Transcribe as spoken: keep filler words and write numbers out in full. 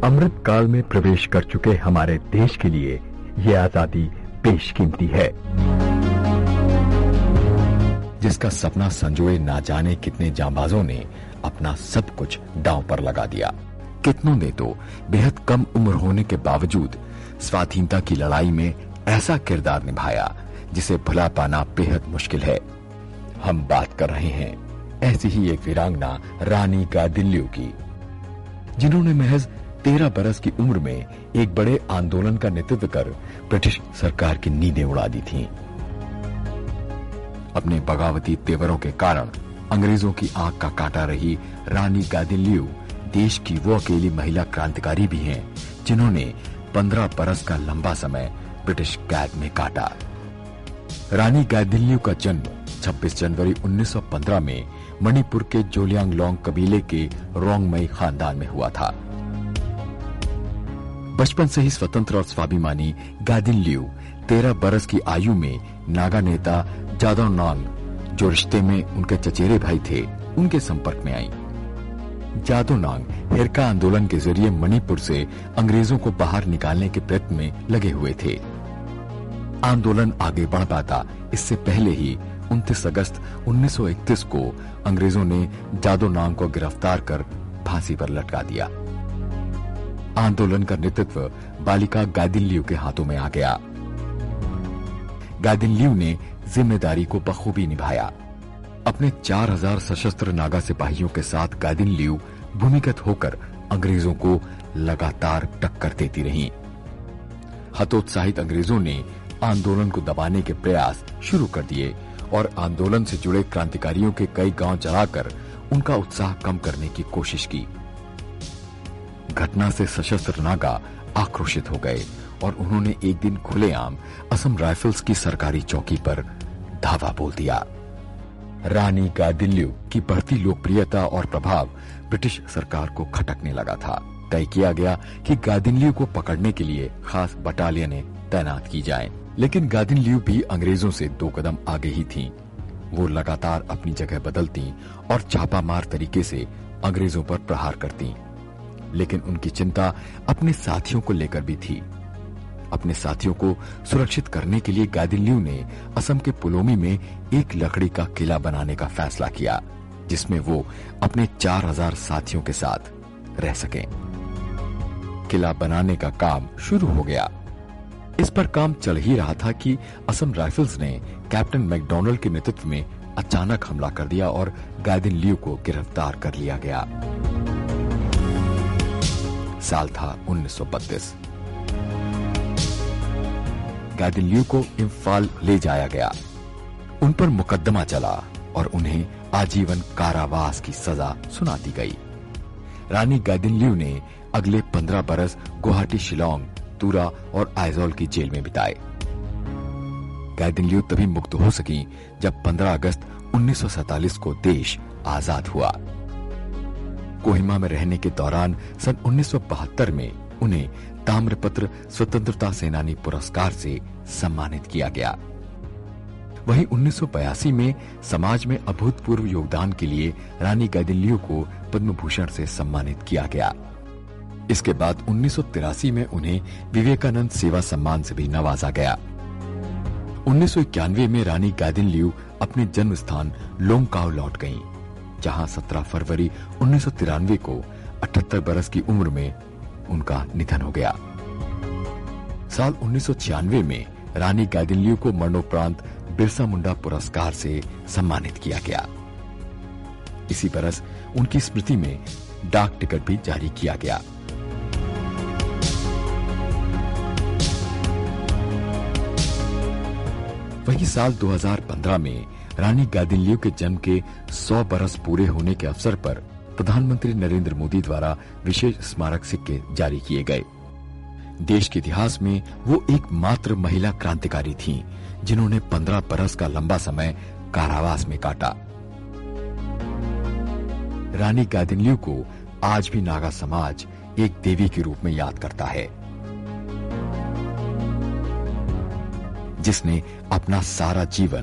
अमृत काल में प्रवेश कर चुके हमारे देश के लिए ये आजादी बेशकीमती है। जिसका सपना संजोए ना जाने कितने जांबाजों ने अपना सब कुछ दांव पर लगा दिया। कितनों ने तो बेहद कम उम्र होने के बावजूद स्वाधीनता की लड़ाई में ऐसा किरदार निभाया जिसे भुला पाना बेहद मुश्किल है। हम बात कर रहे हैं ऐसी ही एक वीरांगना रानी गादिल्ल्यू की, जिन्होंने महज तेरह बरस की उम्र में एक बड़े आंदोलन का नेतृत्व कर ब्रिटिश सरकार की नींदें उड़ा दी थीं। अपने बगावती तेवरों के कारण अंग्रेजों की आंख का काटा रही रानी गादिल्ल्यू देश की वो अकेली महिला क्रांतिकारी भी हैं जिन्होंने पंद्रह बरस का लंबा समय ब्रिटिश कैद में काटा। रानी गादिल्ल्यू का जन्म छब्बीस जनवरी उन्नीस सौ पंद्रह में मणिपुर के जोलियांगलोंग कबीले के रोंगमई खानदान में हुआ था। बचपन से ही स्वतंत्र और स्वाभिमानी गादिल्ल्यू तेरह बरस की आयु में नागा नेता जादव नांग, जो रिश्ते में उनके चचेरे भाई थे, उनके संपर्क में आई। जादव नांग हिरका आंदोलन के जरिए मणिपुर से अंग्रेजों को बाहर निकालने के प्रयत्न में लगे हुए थे। आंदोलन आगे बढ़ पाता इससे पहले ही उनतीस अगस्त उन्नीस सौ इकतीस को अंग्रेजों ने जादव नांग को गिरफ्तार कर फांसी पर लटका दिया। आंदोलन का नेतृत्व बालिका गादिल्ल्यू के हाथों में आ गया। गादिल्ल्यू ने जिम्मेदारी को बखूबी निभाया। अपने चार हज़ार सशस्त्र नागा सिपाहियों के साथ गादिल्ल्यू भूमिगत होकर अंग्रेजों को लगातार टक्कर देती रहीं। हतोत्साहित अंग्रेजों ने आंदोलन को दबाने के प्रयास शुरू कर दिए और आंदोलन से जुड़े क्रांतिकारियों के कई गांव जलाकर उनका उत्साह कम करने की कोशिश की। घटना से सशस्त्र नागा आक्रोशित हो गए और उन्होंने एक दिन खुलेआम असम राइफल्स की सरकारी चौकी पर धावा बोल दिया। रानी गादिल्ल्यू की बढ़ती लोकप्रियता और प्रभाव ब्रिटिश सरकार को खटकने लगा था। तय किया गया कि गादिल्ल्यू को पकड़ने के लिए खास बटालियनें तैनात की जाएं। लेकिन गादिल्ल्यू भी अंग्रेजों से दो कदम आगे ही थीं। वो लगातार अपनी जगह बदलती और छापामार तरीके से अंग्रेजों पर प्रहार करती। लेकिन उनकी चिंता अपने साथियों को लेकर भी थी। अपने साथियों को सुरक्षित करने के लिए गादिल्ल्यू ने असम के पुलोमी में एक लकड़ी का किला बनाने का फैसला किया, जिसमें वो अपने चार हज़ार साथियों के साथ रह सकें। किला बनाने का काम शुरू हो गया। इस पर काम चल ही रहा था कि असम राइफल्स ने कैप्टन मैकडॉनल्ड के नेतृत्व में अचानक हमला कर दिया और गादिल्ल्यू को गिरफ्तार कर लिया गया। साल था उन्नीस सौ बत्तीस। गादिल्ल्यू को इम्फाल ले जाया गया। उन पर मुकदमा चला और उन्हें आजीवन कारावास की सजा सुना दी गई। रानी गादिल्ल्यू ने अगले पंद्रह बरस गुवाहाटी, शिलोंग, तुरा और आइजोल की जेल में बिताए। गादिल्ल्यू तभी मुक्त हो सकी जब पंद्रह अगस्त उन्नीस सौ सैतालीस को देश आजाद हुआ। कोहिमा में रहने के दौरान सन उन्नीस सौ बहत्तर में उन्हें ताम्रपत्र स्वतंत्रता सेनानी पुरस्कार से सम्मानित किया गया। वहीं उन्नीस सौ बयासी में समाज में अभूतपूर्व योगदान के लिए रानी गादिल्ल्यू को पद्म भूषण से सम्मानित किया गया। इसके बाद उन्नीस सौ तिरासी में उन्हें विवेकानंद सेवा सम्मान से भी नवाजा गया। उन्नीस सौ इक्यानवे में रानी गादिल्ल्यू अपने जन्म स्थान लोंगकाओ लौट गईं, जहां सत्रह फरवरी उन्नीस सौ तिरानवे को अठहत्तर बरस की उम्र में उनका निधन हो गया। साल उन्नीस सौ छियानवे में रानी गादिल्ल्यू को मरणोपरांत बिरसा मुंडा पुरस्कार से सम्मानित किया गया। इसी बरस उनकी स्मृति में डाक टिकट भी जारी किया गया। वही साल दो हज़ार पंद्रह में रानी गादिल्ल्यू के जन्म के सौ बरस पूरे होने के अवसर पर प्रधानमंत्री नरेंद्र मोदी द्वारा विशेष स्मारक सिक्के जारी किए गए। देश के इतिहास में वो एकमात्र महिला क्रांतिकारी थीं, जिन्होंने पंद्रह बरस का लंबा समय कारावास में काटा। रानी गादिल्ल्यू को आज भी नागा समाज एक देवी के रूप में याद करता है, जिसने अपना सारा जीवन